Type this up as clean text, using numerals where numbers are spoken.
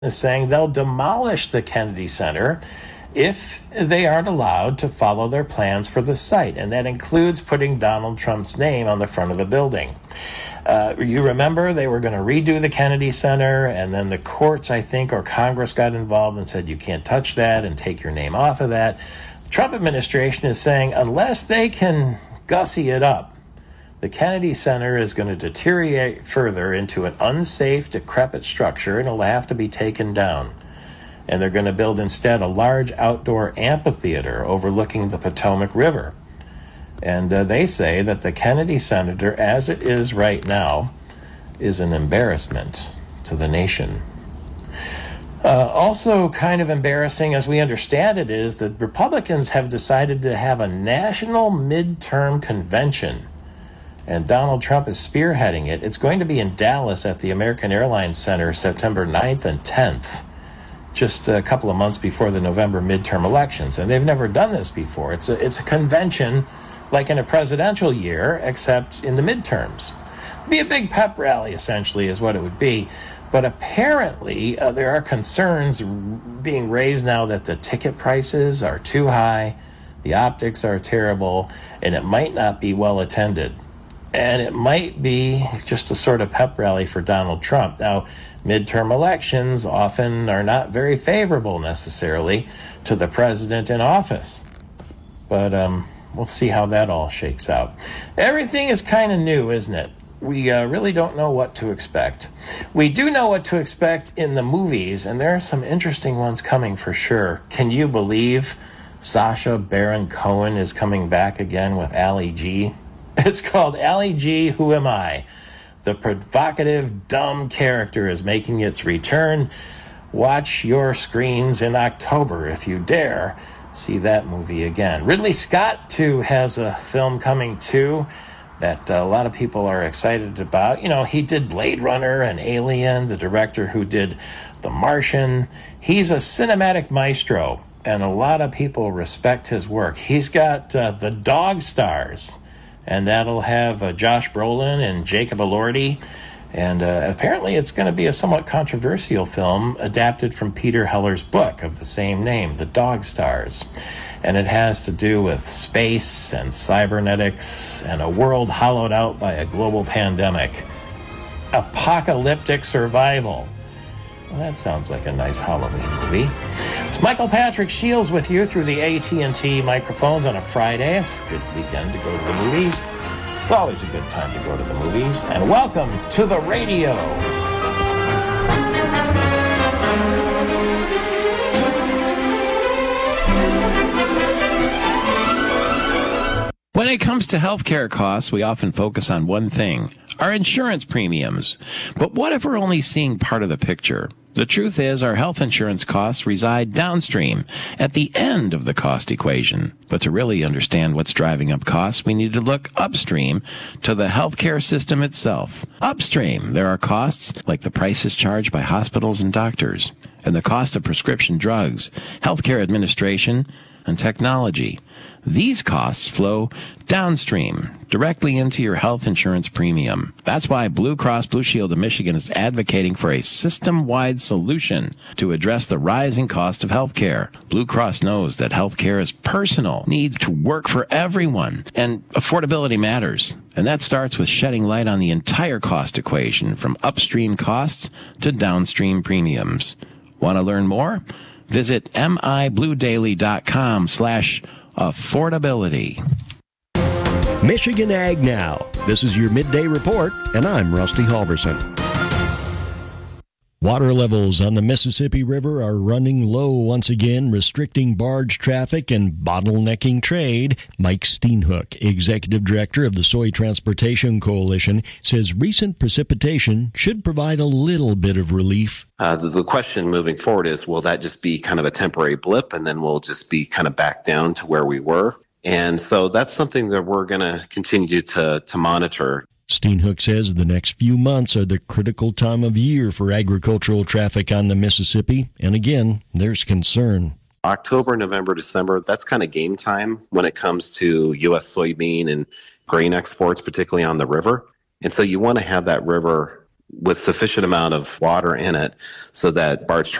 is saying they'll demolish the Kennedy Center if they aren't allowed to follow their plans for the site, and that includes putting Donald Trump's name on the front of the building. You remember they were going to redo the Kennedy Center, and then the courts, I think, or Congress got involved and said you can't touch that and take your name off of that. The Trump administration is saying unless they can gussy it up, the Kennedy Center is going to deteriorate further into an unsafe, decrepit structure, and it'll have to be taken down. And they're going to build instead a large outdoor amphitheater overlooking the Potomac River. And they say that the Kennedy Center, as it is right now, is an embarrassment to the nation. Also kind of embarrassing, as we understand it, is that Republicans have decided to have a national midterm convention. And Donald Trump is spearheading it. It's going to be in Dallas at the American Airlines Center September 9th and 10th, just a couple of months before the November midterm elections. And they've never done this before. It's a convention like in a presidential year, except in the midterms. It'd be a big pep rally, essentially, is what it would be. But apparently, there are concerns being raised now that the ticket prices are too high, the optics are terrible, and it might not be well attended. And it might be just a sort of pep rally for Donald Trump. Now, midterm elections often are not very favorable necessarily to the president in office. But we'll see how that all shakes out. Everything is kind of new, isn't it? We really don't know what to expect. We do know what to expect in the movies, and there are some interesting ones coming for sure. Can you believe Sacha Baron Cohen is coming back again with Ali G? It's called Ali G, Who Am I? The provocative, dumb character is making its return. Watch your screens in October if you dare see that movie again. Ridley Scott, too, has a film coming, too, that a lot of people are excited about. You know, he did Blade Runner and Alien, the director who did The Martian. He's a cinematic maestro, and a lot of people respect his work. He's got The Dog Stars, and that'll have Josh Brolin and Jacob Elordi. And apparently it's going to be a somewhat controversial film adapted from Peter Heller's book of the same name, The Dog Stars. And it has to do with space and cybernetics and a world hollowed out by a global pandemic. Apocalyptic survival. Well, that sounds like a nice Halloween movie. It's Michael Patrick Shields with you through the AT&T microphones on a Friday. It's a good weekend to go to the movies. It's always a good time to go to the movies. And welcome to the radio. When it comes to healthcare costs, we often focus on one thing, our insurance premiums. But what if we're only seeing part of the picture? The truth is, our health insurance costs reside downstream, at the end of the cost equation. But to really understand what's driving up costs, we need to look upstream to the healthcare system itself. Upstream, there are costs like the prices charged by hospitals and doctors, and the cost of prescription drugs, healthcare administration, and technology. These costs flow downstream, directly into your health insurance premium. That's why Blue Cross Blue Shield of Michigan is advocating for a system-wide solution to address the rising cost of health care. Blue Cross knows that health care is personal, needs to work for everyone, and affordability matters. And that starts with shedding light on the entire cost equation, from upstream costs to downstream premiums. Want to learn more? Visit mibluedaily.com/affordability. Michigan Ag Now. This is your midday report, and I'm Rusty Halverson. Water levels on the Mississippi River are running low once again, restricting barge traffic and bottlenecking trade. Mike Steenhoek, executive director of the Soy Transportation Coalition, says recent precipitation should provide a little bit of relief. The question moving forward is, will that just be kind of a temporary blip, and then we'll just be kind of back down to where we were? And so that's something that we're going to continue to monitor. Steenhoek says the next few months are the critical time of year for agricultural traffic on the Mississippi, and again, there's concern. October, November, December, that's kind of game time when it comes to U.S. soybean and grain exports, particularly on the river. And so you want to have that river with sufficient amount of water in it so that barge